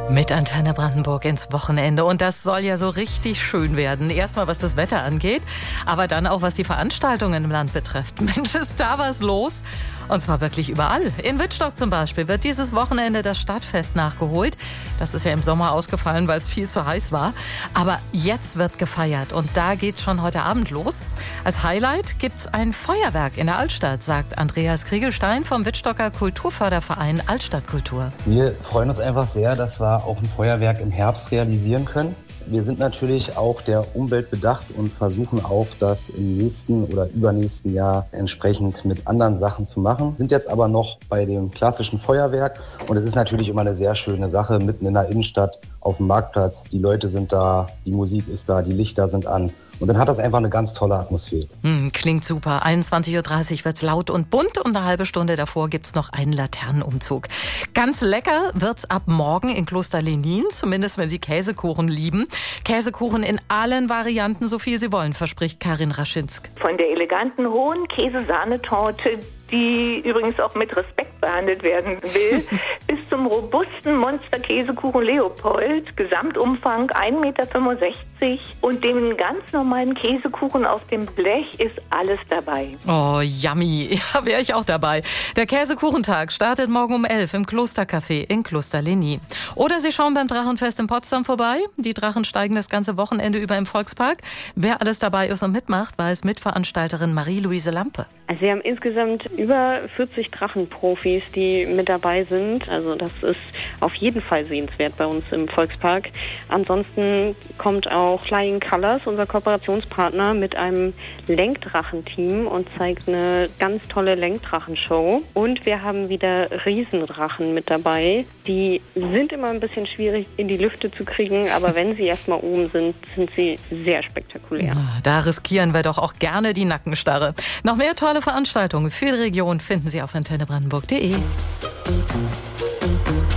Mit Antenne Brandenburg ins Wochenende. Und das soll ja so richtig schön werden. Erstmal, was das Wetter angeht, aber dann auch, was die Veranstaltungen im Land betrifft. Mensch, ist da was los? Und zwar wirklich überall. In Wittstock zum Beispiel wird dieses Wochenende das Stadtfest nachgeholt. Das ist ja im Sommer ausgefallen, weil es viel zu heiß war. Aber jetzt wird gefeiert und da geht's schon heute Abend los. Als Highlight gibt's ein Feuerwerk in der Altstadt, sagt Andreas Kriegelstein vom Wittstocker Kulturförderverein Altstadtkultur. Wir freuen uns einfach sehr, dass wir auch ein Feuerwerk im Herbst realisieren können. Wir sind natürlich auch der Umwelt bedacht und versuchen auch, das im nächsten oder übernächsten Jahr entsprechend mit anderen Sachen zu machen. Sind jetzt aber noch bei dem klassischen Feuerwerk und es ist natürlich immer eine sehr schöne Sache, mitten in der Innenstadt auf dem Marktplatz. Die Leute sind da, die Musik ist da, die Lichter sind an und dann hat das einfach eine ganz tolle Atmosphäre. Klingt super. 21.30 Uhr wird's laut und bunt und eine halbe Stunde davor gibt's noch einen Laternenumzug. Ganz lecker wird's ab morgen in Kloster Lenin, zumindest wenn Sie Käsekuchen lieben. Käsekuchen in allen Varianten, so viel Sie wollen, verspricht Karin Raschinsk. Von der eleganten hohen Käsesahnetorte, die übrigens auch mit Respekt behandelt werden will, bis zum robusten Monster-Käsekuchen Leopold, Gesamtumfang 1,65 Meter und dem ganz normalen Käsekuchen auf dem Blech ist alles dabei. Oh, yummy. Ja, wäre ich auch dabei. Der Käsekuchentag startet morgen um 11 im Klostercafé in Kloster Lenin. Oder Sie schauen beim Drachenfest in Potsdam vorbei. Die Drachen steigen das ganze Wochenende über im Volkspark. Wer alles dabei ist und mitmacht, weiß Mitveranstalterin Marie-Louise Lampe. Also wir haben insgesamt über 40 Drachenprofis, die mit dabei sind. Also das ist auf jeden Fall sehenswert bei uns im Volkspark. Ansonsten kommt auch Flying Colors, unser Kooperationspartner, mit einem Lenkdrachenteam und zeigt eine ganz tolle Lenkdrachenshow. Und wir haben wieder Riesendrachen mit dabei. Die sind immer ein bisschen schwierig in die Lüfte zu kriegen, aber wenn sie erstmal oben sind, sind sie sehr spektakulär. Da riskieren wir doch auch gerne die Nackenstarre. Noch mehr tolle Veranstaltungen für die Region finden Sie auf antennebrandenburg.de.